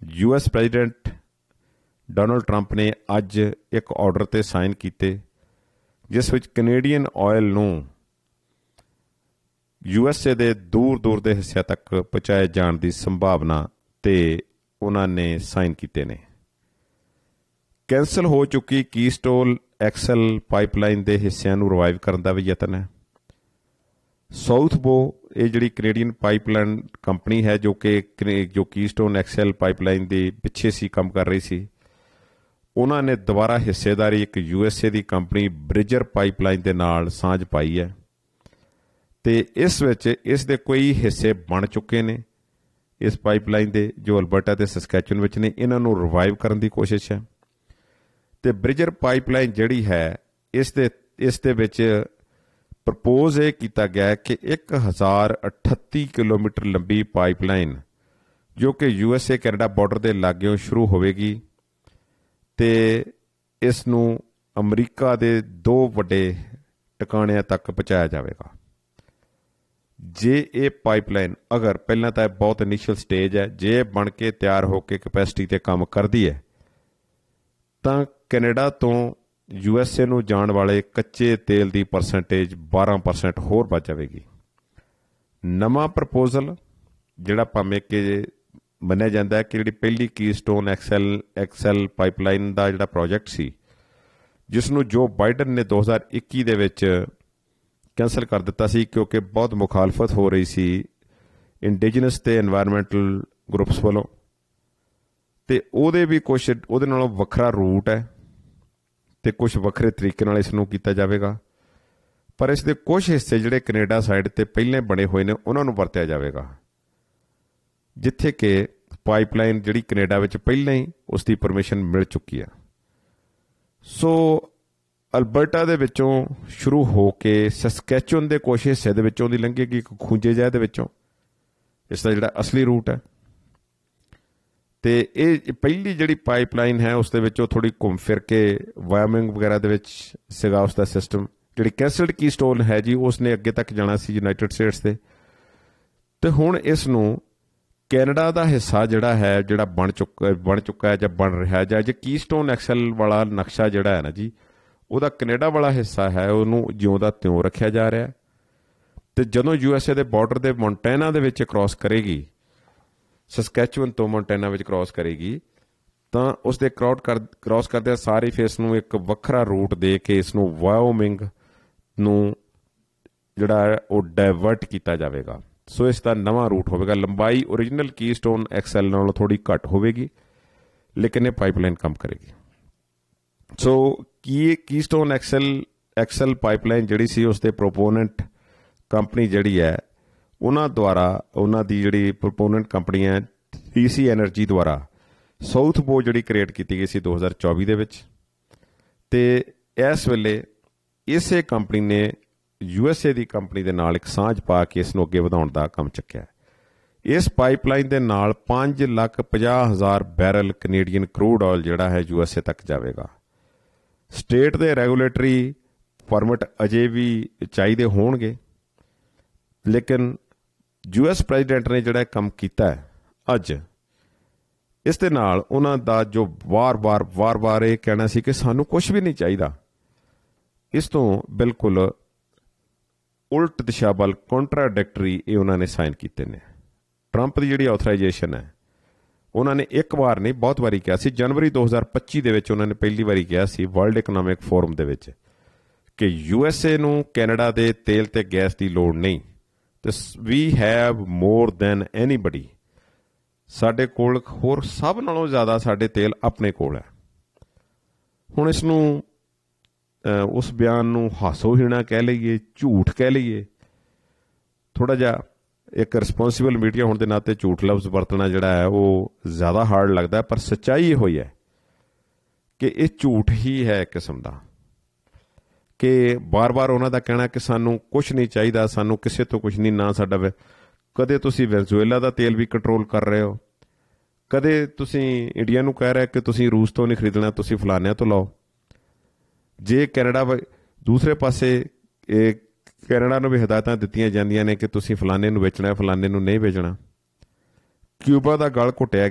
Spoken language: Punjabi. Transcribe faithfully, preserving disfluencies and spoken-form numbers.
U S president Donald Trump ਨੇ ਅੱਜ ਇੱਕ ਆਰਡਰ 'ਤੇ ਸਾਈਨ ਕੀਤੇ ਜਿਸ ਵਿੱਚ ਕੈਨੇਡੀਅਨ ਆਇਲ ਨੂੰ ਯੂ ਐਸ ਏ ਦੇ ਦੂਰ ਦੂਰ ਦੇ ਹਿੱਸਿਆਂ ਤੱਕ ਪਹੁੰਚਾਏ ਜਾਣ ਦੀ ਸੰਭਾਵਨਾ 'ਤੇ ਉਹਨਾਂ ਨੇ ਸਾਈਨ ਕੀਤੇ ਨੇ। ਕੈਂਸਲ ਹੋ ਚੁੱਕੀ ਕੀਸਟੋਨ ਐਕਸਲ ਪਾਈਪਲਾਈਨ ਦੇ ਹਿੱਸਿਆਂ ਨੂੰ ਰਿਵਾਈਵ ਕਰਨ ਦਾ ਵੀ ਯਤਨ ਹੈ। ਸਾਊਥ ਬੋ ਇਹ ਜਿਹੜੀ ਕੈਨੇਡੀਅਨ ਪਾਈਪਲਾਈਨ ਕੰਪਨੀ ਹੈ ਜੋ ਕਿ ਜੋ ਕੀਸਟੋਨ ਐਕਸਲ ਪਾਈਪਲਾਈਨ ਦੇ ਪਿੱਛੇ ਸੀ ਕੰਮ ਕਰ ਰਹੀ ਸੀ, ਉਹਨਾਂ ਨੇ ਦੁਬਾਰਾ ਹਿੱਸੇਦਾਰੀ ਇੱਕ U S A the company ਬ੍ਰਿਜਰ pipeline ਦੇ ਨਾਲ ਸਾਂਝ ਪਾਈ ਹੈ ਅਤੇ ਇਸ ਵਿੱਚ ਇਸ ਦੇ ਕੋਈ ਹਿੱਸੇ ਬਣ ਚੁੱਕੇ ਨੇ ਇਸ ਪਾਈਪਲਾਈਨ ਦੇ ਜੋ ਅਲਬਰਟਾ ਅਤੇ ਸਸਕੈਚੁਅਨ ਵਿੱਚ ਨੇ। ਇਹਨਾਂ ਨੂੰ ਰਿਵਾਈਵ ਕਰਨ ਦੀ ਕੋਸ਼ਿਸ਼ ਹੈ ਅਤੇ ਬ੍ਰਿਜਰ ਪਾਈਪਲਾਈਨ ਜਿਹੜੀ ਹੈ ਇਸ ਦੇ ਇਸ ਦੇ ਵਿੱਚ ਪ੍ਰਪੋਜ਼ ਇਹ ਕੀਤਾ ਗਿਆ ਕਿ ਇੱਕ ਹਜ਼ਾਰ ਅਠੱਤੀ ਕਿਲੋਮੀਟਰ ਲੰਬੀ ਪਾਈਪਲਾਈਨ ਜੋ ਕਿ U S A Canada border ਦੇ ਲਾਗਿਓਂ ਸ਼ੁਰੂ ਹੋਵੇਗੀ ਅਤੇ ਇਸ ਨੂੰ ਅਮਰੀਕਾ ਦੇ ਦੋ ਵੱਡੇ ਟਿਕਾਣਿਆਂ ਤੱਕ ਪਹੁੰਚਾਇਆ ਜਾਵੇਗਾ। ਜੇ ਇਹ ਪਾਈਪਲਾਈਨ ਅਗਰ ਪਹਿਲਾਂ ਤਾਂ ਬਹੁਤ ਇਨੀਸ਼ੀਅਲ ਸਟੇਜ ਹੈ, ਜੇ ਇਹ ਬਣ ਕੇ ਤਿਆਰ ਹੋ ਕੇ ਕਪੈਸਿਟੀ 'ਤੇ ਕੰਮ ਕਰਦੀ ਹੈ ਤਾਂ ਕੈਨੇਡਾ ਤੋਂ ਯੂ ਐਸ ਏ ਨੂੰ ਜਾਣ ਵਾਲੇ ਕੱਚੇ ਤੇਲ ਦੀ ਪਰਸੈਂਟੇਜ ਬਾਰਾਂ ਪਰਸੈਂਟ ਹੋਰ ਵੱਧ ਜਾਵੇਗੀ। ਨਵਾਂ ਪ੍ਰਪੋਜ਼ਲ ਜਿਹੜਾ ਭਾਵੇਂ ਕਿ ਮੰਨਿਆ ਜਾਂਦਾ ਹੈ ਕਿ ਜਿਹੜੀ ਪਹਿਲੀ ਕੀਸਟੋਨ ਐਕਸਲ ਐਕਸਲ ਪਾਈਪਲਾਈਨ ਦਾ ਜਿਹੜਾ ਪ੍ਰੋਜੈਕਟ ਸੀ ਜਿਸ ਨੂੰ ਜੋ ਬਾਈਡਨ ਨੇ ਦੋ ਹਜ਼ਾਰ ਇੱਕੀ ਦੇ ਵਿੱਚ ਕੈਂਸਲ ਕਰ ਦਿੱਤਾ ਸੀ ਕਿਉਂਕਿ ਬਹੁਤ ਮੁਖਾਲਫਤ ਹੋ ਰਹੀ ਸੀ ਇੰਡੀਜਨਸ ਅਤੇ ਇਨਵਾਇਰਮੈਂਟਲ ਗਰੁੱਪਸ ਵੱਲੋਂ, ਅਤੇ ਉਹਦੇ ਵੀ ਕੁਛ ਉਹਦੇ ਨਾਲੋਂ ਵੱਖਰਾ ਰੂਟ ਹੈ ਅਤੇ ਕੁਛ ਵੱਖਰੇ ਤਰੀਕੇ ਨਾਲ ਇਸ ਨੂੰ ਕੀਤਾ ਜਾਵੇਗਾ। ਪਰ ਇਸ ਦੇ ਕੁਛ ਹਿੱਸੇ ਜਿਹੜੇ ਕੈਨੇਡਾ ਸਾਈਡ 'ਤੇ ਪਹਿਲੇ ਬਣੇ ਹੋਏ ਨੇ ਉਹਨਾਂ ਨੂੰ ਵਰਤਿਆ ਜਾਵੇਗਾ, ਜਿੱਥੇ ਕਿ ਪਾਈਪਲਾਈਨ ਜਿਹੜੀ ਕੈਨੇਡਾ ਵਿੱਚ ਪਹਿਲਾਂ ਹੀ ਉਸ ਦੀ ਪਰਮਿਸ਼ਨ ਮਿਲ ਚੁੱਕੀ ਹੈ। ਸੋ ਅਲਬਰਟਾ ਦੇ ਵਿੱਚੋਂ ਸ਼ੁਰੂ ਹੋ ਕੇ ਸਸਕੈਚੁਅਨ ਦੇ ਕੁਛ ਹਿੱਸੇ ਦੇ ਵਿੱਚੋਂ ਦੀ ਲੰਘੇਗੀ ਇੱਕ ਖੂੰਜੇ ਜਿਹੇ ਦੇ ਵਿੱਚੋਂ, ਇਸ ਦਾ ਜਿਹੜਾ ਅਸਲੀ ਰੂਟ ਹੈ। ਅਤੇ ਇਹ ਪਹਿਲੀ ਜਿਹੜੀ ਪਾਈਪਲਾਈਨ ਹੈ ਉਸ ਦੇ ਵਿੱਚੋਂ ਥੋੜ੍ਹੀ ਘੁੰਮ ਫਿਰ ਕੇ ਵਾਇਓਮਿੰਗ ਵਗੈਰਾ ਦੇ ਵਿੱਚ ਸੀਗਾ ਉਸ ਦਾ ਸਿਸਟਮ। ਜਿਹੜੀ ਕੈਂਸਲਡ ਕੀਸਟੋਨ ਹੈ ਜੀ ਉਸ ਨੇ ਅੱਗੇ ਤੱਕ ਜਾਣਾ ਸੀ ਯੂਨਾਈਟਿਡ ਸਟੇਟਸ ਦੇ, ਅਤੇ ਹੁਣ ਇਸ ਨੂੰ ਕੈਨੇਡਾ ਦਾ ਹਿੱਸਾ ਜਿਹੜਾ ਹੈ ਜਿਹੜਾ ਬਣ ਚੁੱਕਾ ਬਣ ਚੁੱਕਾ ਹੈ ਜਾਂ ਬਣ ਰਿਹਾ ਜਾਂ ਜੇ ਕੀਸਟੋਨ ਐਕਸਲ ਵਾਲਾ ਨਕਸ਼ਾ ਜਿਹੜਾ ਹੈ ਨਾ ਜੀ ਉਹਦਾ ਕੈਨੇਡਾ ਵਾਲਾ ਹਿੱਸਾ ਹੈ ਉਹਨੂੰ ਜਿਉਂ ਦਾ ਤਿਉਂ ਰੱਖਿਆ ਜਾ ਰਿਹਾ। ਅਤੇ ਜਦੋਂ ਯੂ ਐਸ ਏ ਦੇ ਬਾਰਡਰ ਦੇ ਮੋਂਟੈਨਾ ਦੇ ਵਿੱਚ ਕ੍ਰੋਸ ਕਰੇਗੀ, ਸਸਕੈਚੁਅਨ ਤੋਂ ਮੋਂਟੈਨਾ ਵਿੱਚ ਕ੍ਰੋਸ ਕਰੇਗੀ, ਤਾਂ ਉਸ ਦੇ ਕ੍ਰੋਟ ਕਰ ਕ੍ਰੋਸ ਕਰਦਿਆਂ ਸਾਰੇ ਫੇਸ ਨੂੰ ਇੱਕ ਵੱਖਰਾ ਰੂਟ ਦੇ ਕੇ ਇਸ ਨੂੰ ਵਾਇਓਮਿੰਗ ਨੂੰ ਜਿਹੜਾ ਹੈ ਉਹ ਡਾਇਵਰਟ ਕੀਤਾ ਜਾਵੇਗਾ। ਸੋ ਇਸ ਦਾ ਨਵਾਂ ਰੂਟ ਹੋਵੇਗਾ। ਲੰਬਾਈ ਓਰੀਜਨਲ ਕੀਸਟੋਨ ਐਕਸਲ ਨਾਲੋਂ ਥੋੜ੍ਹੀ ਘੱਟ ਹੋਵੇਗੀ ਲੇਕਿਨ ਇਹ ਪਾਈਪਲਾਈਨ ਕੰਮ ਕਰੇਗੀ। ਸੋ ਕੀ ਕੀਸਟੋਨ ਐਕਸਲ ਐਕਸਲ ਪਾਈਪਲਾਈਨ ਜਿਹੜੀ ਸੀ ਉਸ ਦੇ ਪ੍ਰੋਪੋਨੈਂਟ ਕੰਪਨੀ ਜਿਹੜੀ ਹੈ ਉਹਨਾਂ ਦੁਆਰਾ ਉਹਨਾਂ ਦੀ ਜਿਹੜੀ ਪ੍ਰੋਪੋਨੈਂਟ ਕੰਪਨੀ ਹੈ ਟੀ ਸੀ ਐਨਰਜੀ ਦੁਆਰਾ ਸਾਊਥ ਬੋ ਜਿਹੜੀ ਕ੍ਰੀਏਟ ਕੀਤੀ ਗਈ ਸੀ ਦੋ ਹਜ਼ਾਰ ਚੌਵੀ ਦੇ ਵਿੱਚ, ਅਤੇ ਇਸ ਵੇਲੇ ਇਸੇ ਕੰਪਨੀ ਨੇ U S A the company ਦੇ ਨਾਲ ਇੱਕ ਸਾਂਝ ਪਾ ਕੇ ਇਸ ਨੂੰ ਅੱਗੇ ਵਧਾਉਣ ਦਾ ਕੰਮ ਚੱਕਿਆ। ਇਸ ਪਾਈਪਲਾਈਨ ਦੇ ਨਾਲ ਪੰਜ ਲੱਖ ਪੰਜਾਹ ਹਜ਼ਾਰ ਬੈਰਲ ਕੈਨੇਡੀਅਨ ਕਰੂਡ ਆਇਲ ਜਿਹੜਾ ਹੈ ਯੂ ਐਸ ਏ ਤੱਕ ਜਾਵੇਗਾ। ਸਟੇਟ ਦੇ ਰੈਗੂਲੇਟਰੀ ਪਰਮਿਟ ਅਜੇ ਵੀ ਚਾਹੀਦੇ ਹੋਣਗੇ, ਲੇਕਿਨ ਯੂ ਐਸ ਪ੍ਰੈਜ਼ੀਡੈਂਟ ਨੇ ਜਿਹੜਾ ਕੰਮ ਕੀਤਾ ਹੈ ਅੱਜ, ਇਸ ਦੇ ਨਾਲ ਉਹਨਾਂ ਦਾ ਜੋ ਵਾਰ-ਵਾਰ ਵਾਰ-ਵਾਰ ਇਹ ਕਹਿਣਾ ਸੀ ਕਿ ਸਾਨੂੰ ਕੁਛ ਵੀ ਨਹੀਂ ਚਾਹੀਦਾ, ਇਸ ਤੋਂ ਬਿਲਕੁਲ ਉਲਟ ਦਿਸ਼ਾ ਵੱਲ ਕੰਟਰਾਡਿਕਟਰੀ ਇਹ ਉਹਨਾਂ ਨੇ ਸਾਈਨ ਕੀਤੇ ਨੇ। ਟਰੰਪ ਦੀ ਜਿਹੜੀ ਆਥੋਰਾਈਜੇਸ਼ਨ ਹੈ ਉਹਨਾਂ ਨੇ ਇੱਕ ਵਾਰ ਨਹੀਂ ਬਹੁਤ ਵਾਰੀ ਕਿਹਾ ਸੀ। ਜਨਵਰੀ ਦੋ ਹਜ਼ਾਰ ਪੱਚੀ ਦੇ ਵਿੱਚ ਉਹਨਾਂ ਨੇ ਪਹਿਲੀ ਵਾਰੀ ਕਿਹਾ ਸੀ ਵਰਲਡ ਇਕਨੋਮਿਕ ਫੋਰਮ ਦੇ ਵਿੱਚ ਕਿ ਯੂ ਐਸ ਏ ਨੂੰ ਕੈਨੇਡਾ ਦੇ ਤੇਲ ਅਤੇ ਗੈਸ ਦੀ ਲੋੜ ਨਹੀਂ, ਤੇ we have more than anybody, ਸਾਡੇ ਕੋਲ ਹੋਰ ਸਭ ਨਾਲੋਂ ਜ਼ਿਆਦਾ ਸਾਡੇ ਤੇਲ ਆਪਣੇ ਕੋਲ ਹੈ। ਹੁਣ ਇਸ ਨੂੰ ਉਸ ਬਿਆਨ ਨੂੰ ਹਾਸੋਹੀਣਾ ਕਹਿ ਲਈਏ, ਝੂਠ ਕਹਿ ਲਈਏ, ਥੋੜ੍ਹਾ ਜਿਹਾ ਇੱਕ ਰਿਸਪੋਂਸੀਬਲ ਮੀਡੀਆ ਹੋਣ ਦੇ ਨਾਤੇ ਝੂਠ ਲਫ਼ਜ਼ ਵਰਤਣਾ ਜਿਹੜਾ ਹੈ ਉਹ ਜ਼ਿਆਦਾ ਹਾਰਡ ਲੱਗਦਾ, ਪਰ ਸੱਚਾਈ ਇਹ ਹੋਈ ਹੈ ਕਿ ਇਹ ਝੂਠ ਹੀ ਹੈ ਇੱਕ ਕਿਸਮ ਦਾ, ਕਿ ਬਾਰ-ਬਾਰ ਉਹਨਾਂ ਦਾ ਕਹਿਣਾ ਕਿ ਸਾਨੂੰ ਕੁਛ ਨਹੀਂ ਚਾਹੀਦਾ, ਸਾਨੂੰ ਕਿਸੇ ਤੋਂ ਕੁਛ ਨਹੀਂ, ਨਾ ਸਾਡਾ ਕਦੇ ਤੁਸੀਂ ਵੈਨਜ਼ੂਏਲਾ ਦਾ ਤੇਲ ਵੀ ਕੰਟਰੋਲ ਕਰ ਰਹੇ ਹੋ, ਕਦੇ ਤੁਸੀਂ ਇੰਡੀਆ ਨੂੰ ਕਹਿ ਰਹੇ ਕਿ ਤੁਸੀਂ ਰੂਸ ਤੋਂ ਨਹੀਂ ਖਰੀਦਣਾ, ਤੁਸੀਂ ਫਲਾਨਿਆਂ ਤੋਂ ਲਓ। ਜੇ ਕੈਨੇਡਾ ਦੂਸਰੇ ਪਾਸੇ ਇਹ ਕੈਨੇਡਾ ਨੂੰ ਵੀ ਹਦਾਇਤਾਂ ਦਿੱਤੀਆਂ ਜਾਂਦੀਆਂ ਨੇ ਕਿ ਤੁਸੀਂ ਫਲਾਨੇ ਨੂੰ ਵੇਚਣਾ, ਫਲਾਨੇ ਨੂੰ ਨਹੀਂ ਵੇਚਣਾ। ਕਿਊਬਾ ਦਾ ਗਲ ਘੁੱਟਿਆ